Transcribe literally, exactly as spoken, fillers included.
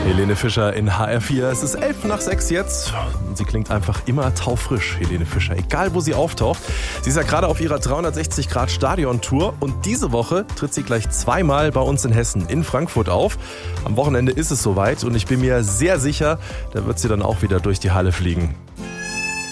Helene Fischer in H R vier. Es ist elf nach sechs jetzt. Sie klingt einfach immer taufrisch, Helene Fischer, egal wo sie auftaucht. Sie ist ja gerade auf ihrer dreihundertsechzig Grad Stadion-Tour und diese Woche tritt sie gleich zweimal bei uns in Hessen, in Frankfurt auf. Am Wochenende ist es soweit und ich bin mir sehr sicher, da wird sie dann auch wieder durch die Halle fliegen.